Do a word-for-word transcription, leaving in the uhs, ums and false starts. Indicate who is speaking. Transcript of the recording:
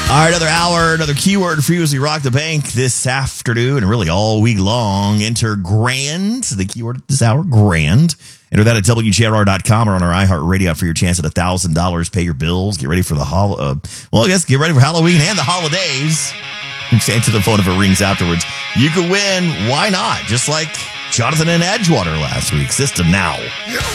Speaker 1: All right, another hour, another keyword for you as we rock the bank this afternoon and really all week long. Enter GRAND, the keyword this hour, GRAND. Enter that at W G R R dot com or on our iHeartRadio app for your chance at one thousand dollars. Pay your bills. Get ready for the hol- uh, well, I guess get ready for Halloween and the holidays. Answer the phone if it rings afterwards. You could win. Why not? Just like Jonathan in Edgewater last week. System now.